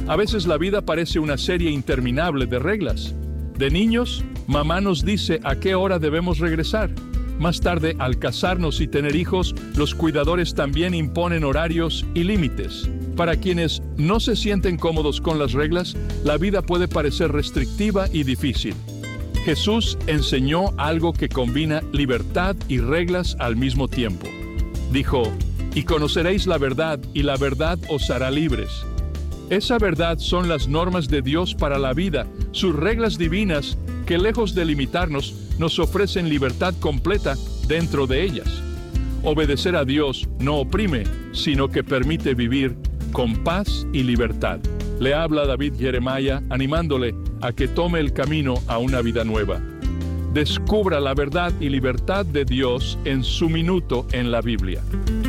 A veces la vida parece una serie interminable de reglas. De niños, mamá nos dice a qué hora debemos regresar. Más tarde, al casarnos y tener hijos, los cuidadores también imponen horarios y límites. Para quienes no se sienten cómodos con las reglas, la vida puede parecer restrictiva y difícil. Jesús enseñó algo que combina libertad y reglas al mismo tiempo. Dijo, y conoceréis la verdad, y la verdad os hará libres. Esa verdad son las normas de Dios para la vida, sus reglas divinas que lejos de limitarnos, nos ofrecen libertad completa dentro de ellas. Obedecer a Dios no oprime, sino que permite vivir con paz y libertad. Le habla David Jeremiah animándole a que tome el camino a una vida nueva. Descubra la verdad y libertad de Dios en su minuto en la Biblia.